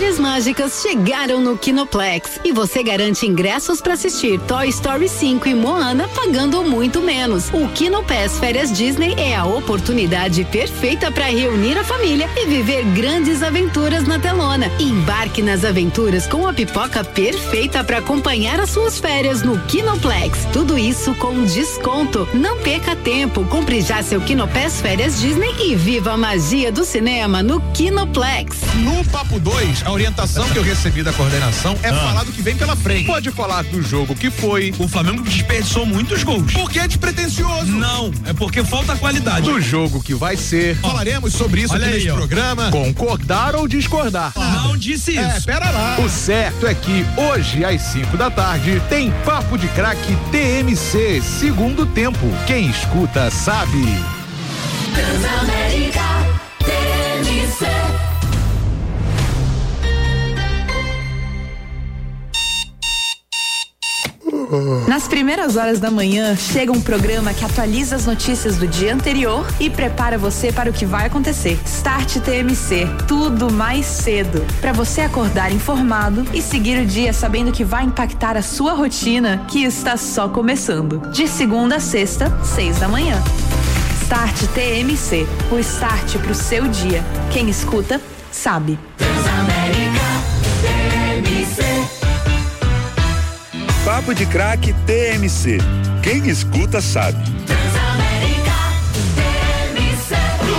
férias mágicas chegaram no Kinoplex e você garante ingressos para assistir Toy Story 5 e Moana pagando muito menos. O Kinopass Férias Disney é a oportunidade perfeita para reunir a família e viver grandes aventuras na telona. Embarque nas aventuras com a pipoca perfeita para acompanhar as suas férias no Kinoplex. Tudo isso com desconto. Não perca tempo, compre já seu Kinopass Férias Disney e viva a magia do cinema no Kinoplex. No Papo 2, a orientação que eu recebi da coordenação é falar do que vem pela frente. Pode falar do jogo que foi. O Flamengo desperdiçou muitos gols. Porque é despretensioso. Não, é porque falta qualidade. Do jogo que vai ser. Falaremos sobre isso aqui nesse programa. Concordar ou discordar? Não disse isso. Pera lá. O certo é que hoje, às 5 da tarde, tem Papo de Craque TMC, segundo tempo. Quem escuta sabe. Transamérica TMC. Nas primeiras horas da manhã, chega um programa que atualiza as notícias do dia anterior e prepara você para o que vai acontecer. Start TMC, tudo mais cedo. Para você acordar informado e seguir o dia sabendo que vai impactar a sua rotina, que está só começando. De segunda a sexta, 6 da manhã. Start TMC, o start pro seu dia. Quem escuta, sabe. Transamérica TMC. Papo de Craque TMC. Quem escuta sabe. Transamérica TMC.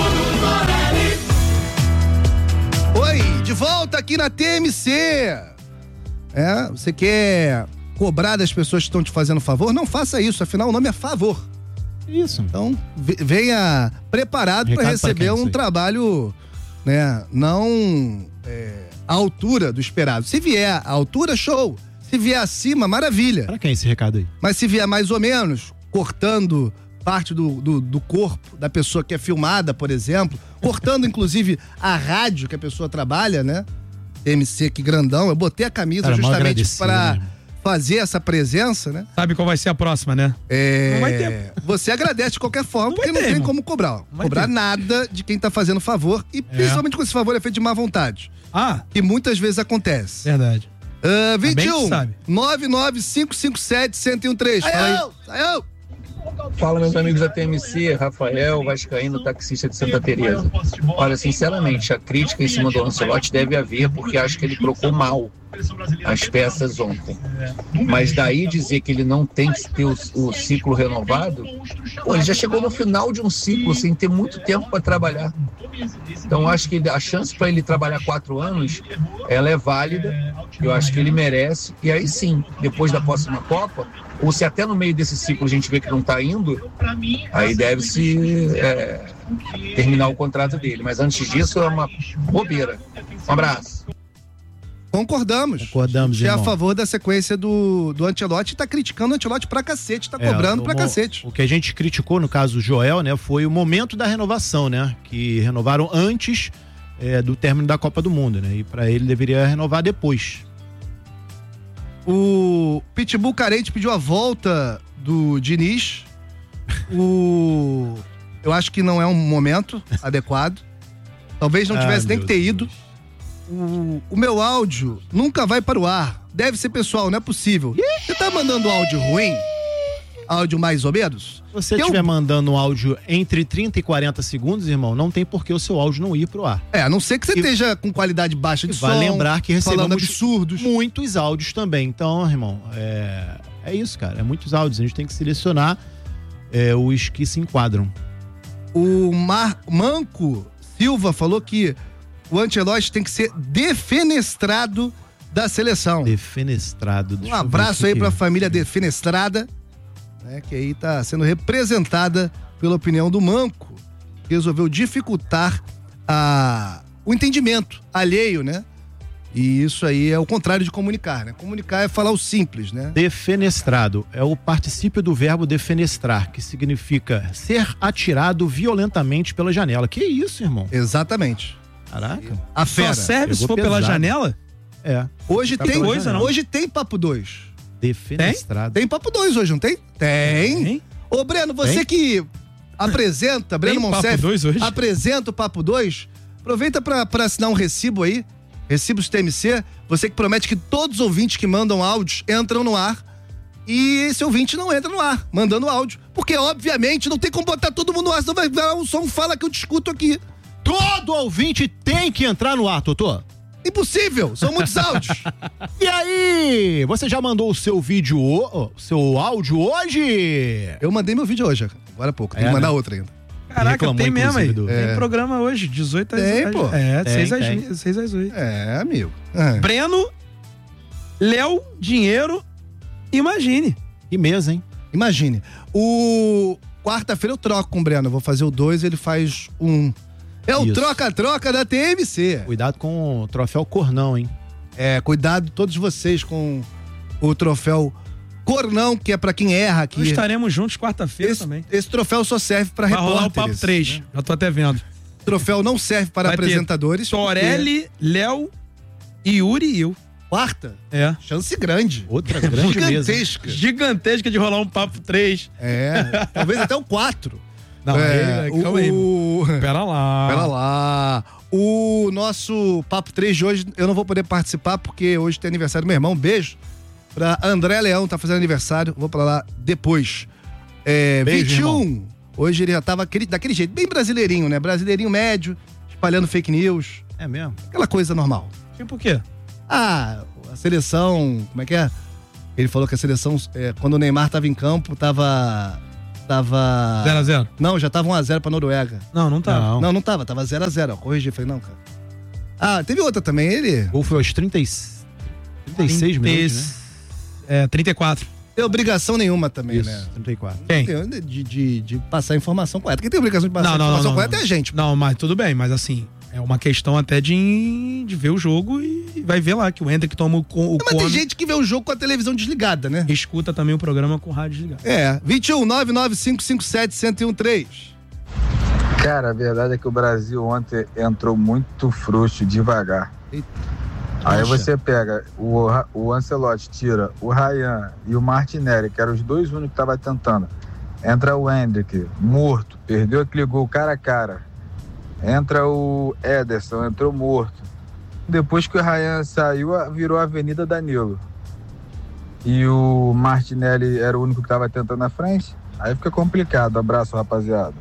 Oi, de volta aqui na TMC. Você quer cobrar das pessoas que estão te fazendo favor? Não faça isso, afinal o nome é favor. Isso. Então, venha preparado para receber um trabalho, né, não à altura do esperado. Se vier à altura, show. Se vier acima, maravilha. Para quem é esse recado aí? Mas se vier mais ou menos, cortando parte do corpo da pessoa que é filmada, por exemplo, cortando inclusive a rádio que a pessoa trabalha, né? MC que grandão, eu botei a camisa justamente para fazer essa presença, né? Sabe qual vai ser a próxima, né? Não vai ter. Você agradece de qualquer forma, porque não tem como cobrar. Cobrar nada de quem tá fazendo favor, e principalmente quando esse favor é feito de má vontade. Que muitas vezes acontece. Verdade. 21 99557-1013. Saiu! Fala, meus amigos da TMC, Rafael, vascaíno, taxista de Santa Teresa. Olha, sinceramente, a crítica em cima do Ancelotti deve haver, porque acho que ele trocou mal as peças ontem. Mas daí dizer que ele não tem que ter o ciclo renovado, ele já chegou no final de um ciclo sem ter muito tempo para trabalhar. Então acho que a chance para ele trabalhar 4 anos, ela é válida, eu acho que ele merece, e aí sim, depois da próxima Copa, ou se até no meio desse ciclo a gente vê que não está indo, aí deve-se terminar o contrato dele. Mas antes disso é uma bobeira. Um abraço. Concordamos, é a favor da sequência do Ancelotti, tá criticando o Ancelotti pra cacete, tá cobrando pra cacete. O que a gente criticou, no caso do Joel, né, foi o momento da renovação, né, que renovaram antes do término da Copa do Mundo, né, e pra ele deveria renovar depois. O Pitbull carente pediu a volta do Diniz, eu acho que não é um momento adequado, talvez não tivesse nem que ter ido. O meu áudio nunca vai para o ar. Deve ser pessoal, não é possível. Você tá mandando áudio ruim? Áudio mais ou menos? Se você estiver mandando um áudio entre 30 e 40 segundos, irmão, não tem por que o seu áudio não ir pro ar. A não ser que você esteja com qualidade baixa de som. Vai lembrar que recebemos absurdos. Muitos áudios também. Então, irmão, é isso, cara. É muitos áudios. A gente tem que selecionar os que se enquadram. O Manco Silva falou que o Ancelotti tem que ser defenestrado da seleção. Defenestrado. Um abraço aí pra família defenestrada, né, que aí tá sendo representada pela opinião do Manco, que resolveu dificultar o entendimento alheio, né? E isso aí é o contrário de comunicar, né? Comunicar é falar o simples, né? Defenestrado é o particípio do verbo defenestrar, que significa ser atirado violentamente pela janela. Que isso, irmão? Exatamente. Caraca. A fera. Só serve se for pela janela? Hoje tem Papo 2. Defenestrado. Tem Papo 2 hoje, não tem? Tem. Ô, Breno, você que apresenta, Breno Monsef, apresenta o Papo 2, aproveita pra assinar um recibo aí, Recibos TMC, você que promete que todos os ouvintes que mandam áudios entram no ar e esse ouvinte não entra no ar, mandando áudio. Porque, obviamente, não tem como botar todo mundo no ar, senão vai dar um som fala que eu discuto aqui. Todo ouvinte tem que entrar no ar, Totô. Impossível, são muitos áudios. E aí, você já mandou o seu vídeo, seu áudio hoje? Eu mandei meu vídeo hoje, agora há pouco, tem que mandar outro ainda. Caraca, tem mesmo aí. Do... Tem programa hoje, 18 às 8. Tem, pô. 6 às 8. É, amigo. Breno, Léo, Dinheiro, Imagine. Que mesa, hein? Imagine. Quarta-feira eu troco com o Breno, eu vou fazer o 2 e ele faz 1. É o troca-troca da TMC. Cuidado com o troféu Cornão, hein? Cuidado todos vocês com o troféu Cornão, que é pra quem erra aqui. Nós estaremos juntos quarta-feira também. Esse troféu só serve pra repórteres. Vai rolar o Papo 3, né? Já tô até vendo. O troféu não serve para apresentadores. Torelli, Léo, Yuri e eu. Quarta? É. Chance grande. Outra grande gigantesca. mesa. Gigantesca de rolar um Papo 3. Talvez até o 4. Não, calma aí. Pera lá. O nosso Papo 3 de hoje, eu não vou poder participar porque hoje tem aniversário do meu irmão. Beijo pra André Leão, tá fazendo aniversário. Vou pra lá depois. Beijo, 21. irmão. Hoje ele já tava daquele jeito, bem brasileirinho, né? Brasileirinho médio, espalhando fake news. É mesmo? Aquela coisa normal. Tipo o quê? A seleção, como é que é? Ele falou que a seleção, quando o Neymar tava em campo, tava 0x0? Não, já tava 1x0 pra Noruega. Não tava. Não tava. Tava 0x0. Corrigi, falei, não, cara. Teve outra também, ele... Ou foi aos 36 minutos, né? 34. Tem obrigação nenhuma também, Isso, né? 34. Quem? De passar a informação correta. Quem tem obrigação de passar a informação correta é a gente. Não, mas tudo bem, mas assim, é uma questão até de ver o jogo e vai ver lá que o Hendrick toma o Mas tem gente que vê o jogo com a televisão desligada, né? Escuta também o programa com o rádio desligado. 21 99557 1013. Cara, a verdade é que o Brasil ontem entrou muito frouxo, devagar. Eita. Aí você pega o Ancelotti, tira o Ryan e o Martinelli, que eram os dois únicos que estavam tentando. Entra o Hendrick, morto, perdeu aquele gol cara a cara. Entra o Ederson, entrou morto. Depois que o Ryan saiu, virou a Avenida Danilo. E o Martinelli era o único que estava tentando na frente. Aí fica complicado. Abraço, rapaziada.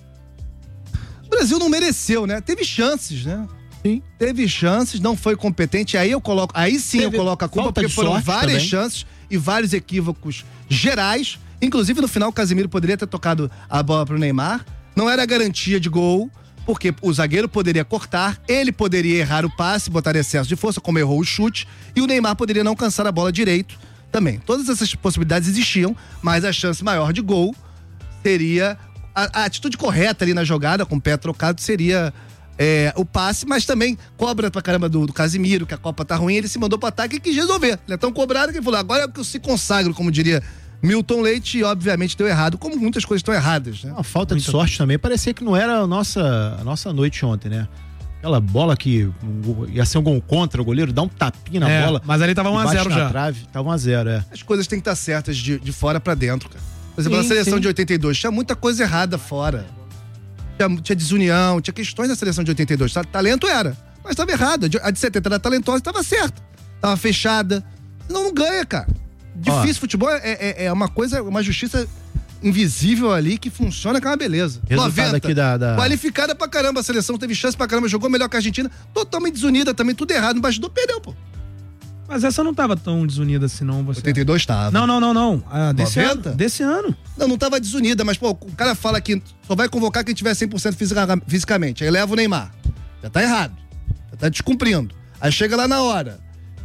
O Brasil não mereceu, né? Teve chances, né? Sim. Teve chances, não foi competente. Aí eu coloco a culpa, porque foram várias chances e vários equívocos gerais. Inclusive, no final, o Casemiro poderia ter tocado a bola pro Neymar. Não era garantia de gol, porque o zagueiro poderia cortar, ele poderia errar o passe, botar excesso de força, como errou o chute, e o Neymar poderia não alcançar a bola direito também. Todas essas possibilidades existiam, mas a chance maior de gol seria... A atitude correta ali na jogada, com o pé trocado, seria... o passe, mas também cobra pra caramba do Casemiro, que a Copa tá ruim, ele se mandou pro ataque e quis resolver. Ele é tão cobrado que ele falou, agora é que eu se consagro, como diria Milton Leite, e obviamente deu errado, como muitas coisas estão erradas, né? Uma falta de sorte também, parecia que não era a nossa noite ontem, né? Aquela bola que ia ser um gol contra, o goleiro dá um tapinha na bola. Mas ali tava 1x0 já. Trave, tava 1x0, As coisas têm que estar certas de fora pra dentro, cara. Por exemplo, na seleção de 82, tinha muita coisa errada fora. Tinha desunião, tinha questões na seleção de 82. Talento era, mas estava errado. A de 70 era talentosa, estava certa. Estava fechada. Senão não ganha, cara. Difícil. Futebol é uma coisa, uma justiça invisível ali que funciona com uma beleza. Resultado 90, aqui qualificada pra caramba. A seleção teve chance pra caramba, jogou melhor que a Argentina. Totalmente desunida também, tudo errado. No bastidor perdeu, pô. Mas essa não tava tão desunida assim, não. 82 tava. Não. Desse ano. Não tava desunida, mas, pô, o cara fala que só vai convocar quem tiver 100% fisicamente. Aí leva o Neymar. Já tá errado. Já tá descumprindo. Aí chega lá na hora.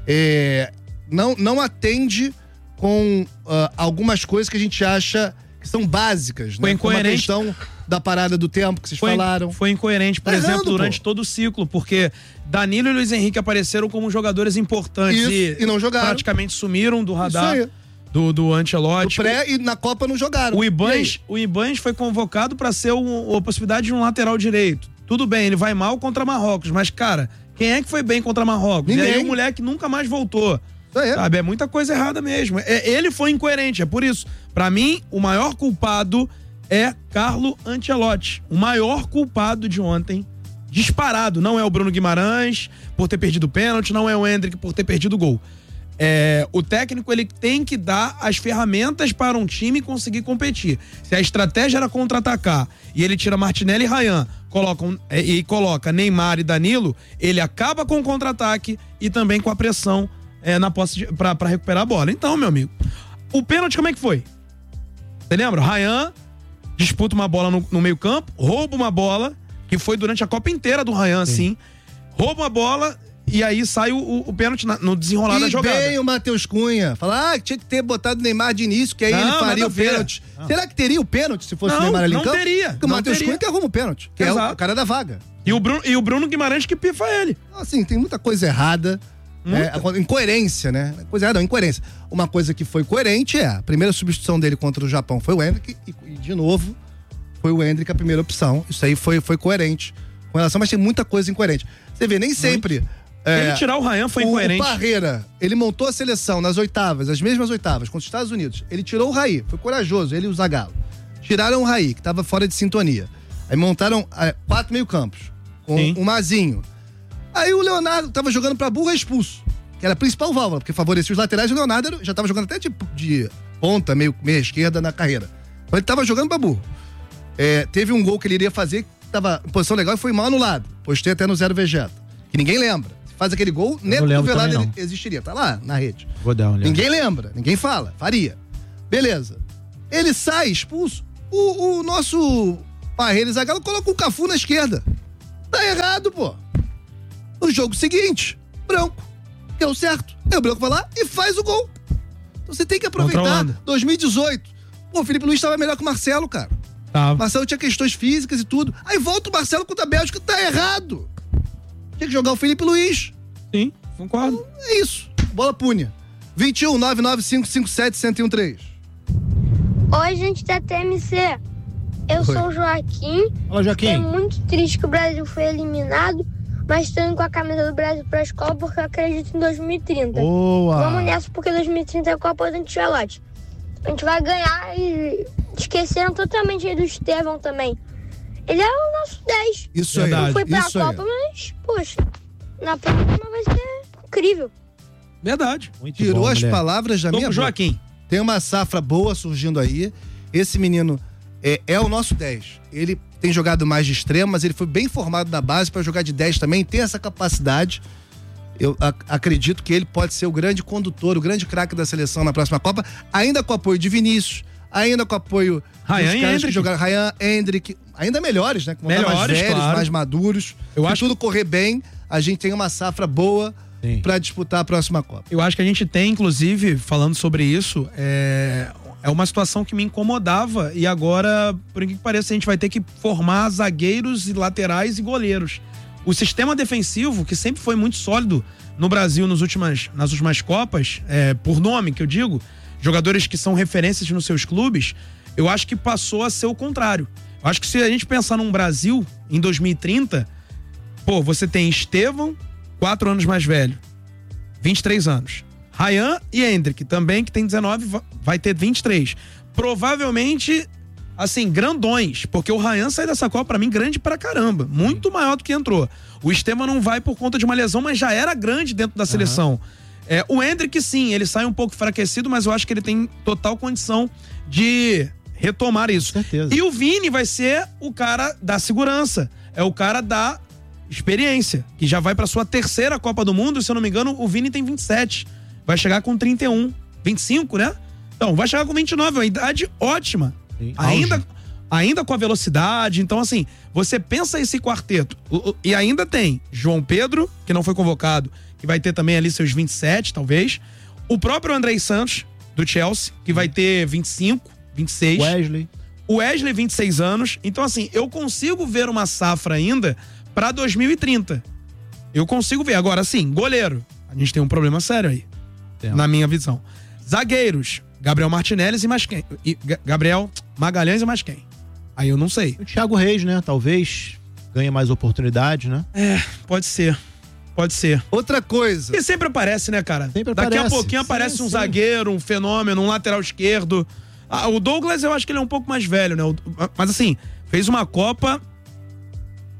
Não atende com algumas coisas que a gente acha que são básicas, foi né? incoerente. Como a questão da parada do tempo que vocês falaram. Foi incoerente, por exemplo, durante todo o ciclo, porque Danilo e Luiz Henrique apareceram como jogadores importantes e não jogaram. Praticamente sumiram do radar do Ancelotti. No pré e na Copa não jogaram. O Ibanez foi convocado para ser a possibilidade de um lateral direito. Tudo bem, ele vai mal contra Marrocos, mas, cara, quem é que foi bem contra Marrocos? Ninguém. E aí o moleque nunca mais voltou. Sabe, é muita coisa errada mesmo. Ele foi incoerente, é por isso. Pra mim, o maior culpado é Carlo Ancelotti. O maior culpado de ontem disparado. Não é o Bruno Guimarães por ter perdido o pênalti, não é o Endrick por ter perdido o gol. O técnico, ele tem que dar as ferramentas para um time conseguir competir. Se a estratégia era contra-atacar e ele tira Martinelli e Ryan, coloca Neymar e Danilo, ele acaba com o contra-ataque e também com a pressão na posse para recuperar a bola. Então, meu amigo, o pênalti como é que foi? Você lembra? Ryan disputa uma bola no meio campo, rouba uma bola, que foi durante a Copa inteira do Ryan, assim, rouba uma bola. E aí sai o pênalti no desenrolar da jogada. E bem o Matheus Cunha. Fala, tinha que ter botado o Neymar de início, que aí ele faria o pênalti. Será que teria o pênalti se fosse o Neymar ali em campo? Não teria. Porque o Matheus Cunha que arruma o pênalti, que Exato. é o cara da vaga. E o Bruno Guimarães que pifa ele. Assim, tem muita coisa errada. Incoerência, né? Coisa errada não, incoerência. Uma coisa que foi coerente a primeira substituição dele contra o Japão foi o Endrick, e de novo, foi o Endrick a primeira opção. Isso aí foi coerente com relação, mas tem muita coisa incoerente. Você vê, nem sempre... Ele tirar o Ryan foi incoerente. O Parreira, ele montou a seleção nas oitavas, as mesmas oitavas, contra os Estados Unidos. Ele tirou o Raí, foi corajoso, ele e o Zagallo. Tiraram o Raí, que estava fora de sintonia. Aí montaram 4 meio-campos, com o Mazinho. Aí o Leonardo tava jogando pra burro, expulso. Que era a principal válvula, porque favorecia os laterais. O Leonardo já tava jogando até de ponta, meia esquerda na carreira. Então ele tava jogando pra burro. Teve um gol que ele iria fazer, que tava em posição legal e foi mal anulado. Postei até no Zero Vegeta. Que ninguém lembra. Faz aquele gol, nem no velado ele existiria. Tá lá na rede. Vou dar uma olhada. Ninguém lembra, ninguém fala. Faria. Beleza. Ele sai expulso. O nosso Parreira Zagallo coloca o Cafu na esquerda. Tá errado, pô. No jogo seguinte, Branco. Deu certo. Aí o Branco vai lá e faz o gol. Então você tem que aproveitar. 2018. Pô, o Felipe Luiz tava melhor que o Marcelo, cara. Marcelo tinha questões físicas e tudo. Aí volta o Marcelo contra a Bélgica. Tá errado. Tinha que jogar o Felipe Luiz. Sim, concordo. É isso. Bola punha. 21 99557 1013. Oi, gente da TMC. Eu sou o Joaquim. Olá, Joaquim. É muito triste que o Brasil foi eliminado, mas tô indo com a camisa do Brasil pra escola porque eu acredito em 2030. Boa. Vamos nessa porque 2030 é a Copa do Ancelotti. A gente vai ganhar e esqueceram totalmente aí do Estevão também. Ele é o nosso 10. Isso aí. Não foi pra isso Copa, mas, poxa, na próxima vai ser incrível. Verdade. Muito Tirou bom, as moleque. palavras da minha boca. Joaquim. Tem uma safra boa surgindo aí. Esse menino é o nosso 10. Ele tem jogado mais de extremo, mas ele foi bem formado na base para jogar de 10 também. Tem essa capacidade. Eu acredito que ele pode ser o grande condutor, o grande craque da seleção na próxima Copa. Ainda com o apoio de Vinícius, ainda com o apoio Ryan dos caras Endrick. que jogaram. Ryan, Endrick, ainda melhores, né? Mais Melhores, velhos, claro. mais maduros. Eu Se acho tudo correr bem, a gente tem uma safra boa para disputar a próxima Copa. Eu acho que a gente tem, inclusive, falando sobre isso, é uma situação que me incomodava e agora, por incrível que pareça, a gente vai ter que formar zagueiros e laterais e goleiros. O sistema defensivo, que sempre foi muito sólido no Brasil nas últimas Copas, por nome que eu digo, jogadores que são referências nos seus clubes, eu acho que passou a ser o contrário. Eu acho que se a gente pensar num Brasil em 2030, você tem Estevão, 4 anos mais velho, 23 anos. Ryan e Endrick também, que tem 19, vai ter 23. Provavelmente, assim, grandões, porque o Ryan sai dessa Copa, pra mim, grande pra caramba. Muito maior do que entrou. O Estevão não vai por conta de uma lesão, mas já era grande dentro da seleção. O Endrick, sim, ele sai um pouco enfraquecido, mas eu acho que ele tem total condição de retomar isso. Com certeza. E o Vini vai ser o cara da segurança. É o cara da experiência, que já vai pra sua terceira Copa do Mundo, se eu não me engano, o Vini tem 27. Vai chegar com 31, 25, né? Então, vai chegar com 29, é uma idade ótima. Sim, ainda com a velocidade. Então, assim, você pensa esse quarteto. E ainda tem João Pedro, que não foi convocado, que vai ter também ali seus 27, talvez. O próprio Andrei Santos, do Chelsea, que vai ter 25, 26. O Wesley, 26 anos. Então, assim, eu consigo ver uma safra ainda pra 2030. Eu consigo ver. Agora, sim, goleiro. A gente tem um problema sério aí. Na minha visão. Zagueiros, Gabriel Martinelli e mais quem? Gabriel Magalhães e mais quem? Aí eu não sei. O Thiago Reis, né? Talvez ganhe mais oportunidade, né? Pode ser. Pode ser. Outra coisa. E sempre aparece, né, cara? Sempre Daqui aparece. a pouquinho aparece um zagueiro, um fenômeno, um lateral esquerdo. O Douglas, eu acho que ele é um pouco mais velho, né? Mas assim, fez uma Copa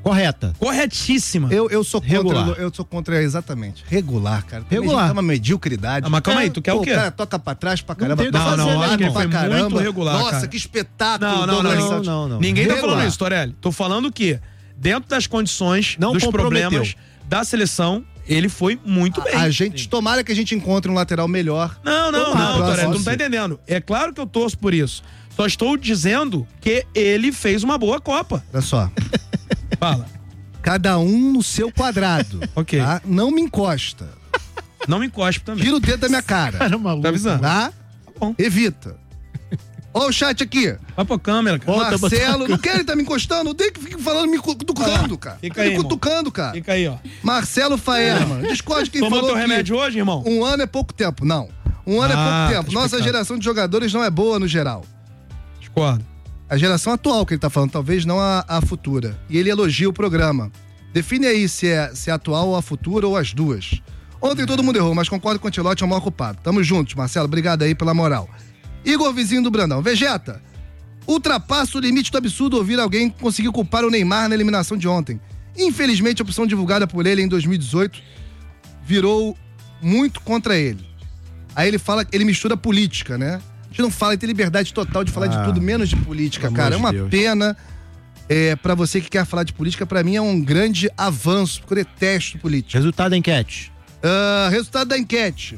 Correta. Corretíssima. Eu sou contra, Regular. eu sou contra exatamente. Regular, cara. Regular. É uma mediocridade. Ah, mas calma aí, tu quer o quê? O cara toca pra trás pra caramba. tem o que toca fazer, pra né, acho que lado foi pra caramba. muito regular, Nossa, cara. que espetáculo. Não. Não. Ninguém tá Regular. falando isso, Torelli. Tô falando que, dentro das condições, Não dos comprometeu. problemas da seleção, ele foi muito bem. A gente, tomara que a gente encontre um lateral melhor. Não, Tomara, Torelli, tu não sim. tá entendendo. É claro que eu torço por isso. Só estou dizendo que ele fez uma boa Copa. Olha só. Fala. Cada um no seu quadrado. Ok. Tá? Não me encosta. Não me encospe também. Tira o dedo da minha cara. Cara, maluco. Tá avisando? Tá? bom. Evita. Ó o chat aqui. Vai pra câmera, cara. Marcelo, não quer ele tá me encostando? Odeio que fique falando, me cutucando, cara. Fica aí, me cutucando, cara. Fica aí, ó. Marcelo Faerman. Discorde quem Tomou falou teu que remédio hoje, irmão? Um ano é pouco tempo. Não. Um ano é pouco tempo. tá Nossa explicado. geração de jogadores não é boa no geral. Discordo. A geração atual que ele tá falando, talvez não a futura. E ele elogia o programa. Define aí se é atual ou a futura ou as duas. Ontem todo mundo errou, mas concordo com o Ancelotti, é o maior culpado. Tamo juntos, Marcelo. Obrigado aí pela moral. Igor Vizinho do Brandão. Vegeta, ultrapassa o limite do absurdo ouvir alguém conseguir culpar o Neymar na eliminação de ontem. Infelizmente, a opção divulgada por ele em 2018 virou muito contra ele. Aí ele fala, ele mistura política, né? A gente não fala, ele tem liberdade total de falar de tudo, menos de política, pelo cara. É amor uma de Deus. pena. Pra você que quer falar de política, pra mim é um grande avanço, porque eu detesto política. Resultado da enquete. Resultado da enquete.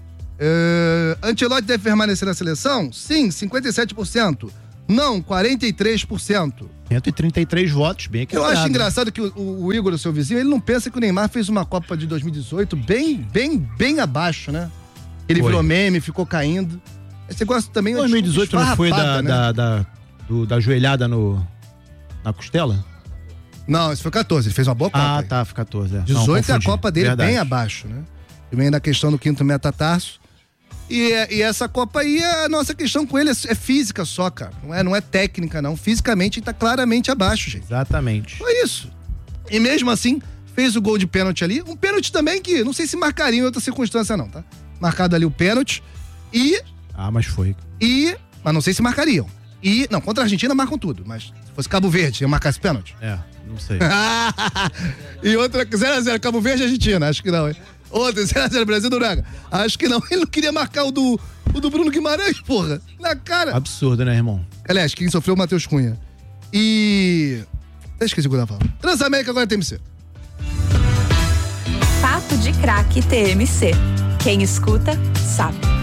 Ancelotti deve permanecer na seleção? Sim, 57%. Não, 43%. 133 votos, bem Eu equilibrado. acho engraçado que o Igor, o seu vizinho, ele não pensa que o Neymar fez uma Copa de 2018 bem abaixo, né? Ele Foi. virou meme, ficou caindo. Esse negócio também... 2018 não foi esfarrapada, né? da joelhada na costela? Não, esse foi 14, ele fez uma boa Copa. Ah, aí. tá, 14. É. 18 Não, é a confundi. Copa dele Verdade. bem abaixo, né? Também na questão do quinto metatarso. E essa Copa aí, a nossa questão com ele é física só, cara. Não é técnica, não. Fisicamente ele tá claramente abaixo, gente. Exatamente. Foi isso. E mesmo assim, fez o gol de pênalti ali. Um pênalti também que não sei se marcaria em outra circunstância, não, tá? Marcado ali o pênalti. Mas foi. Mas não sei se marcariam. Não, contra a Argentina marcam tudo. Mas se fosse Cabo Verde, ia marcar esse pênalti? Não sei. E outra, 0x0, Cabo Verde e Argentina. Acho que não, hein? Outra, 0x0, Brasil do Braga. Acho que não. Ele não queria marcar o do Bruno Guimarães, porra. Na cara. Absurdo, né, irmão? Aliás, quem sofreu o Matheus Cunha. Até esqueci o que eu tava falando. Transamérica agora é TMC. Papo de Craque TMC. Quem escuta, sabe.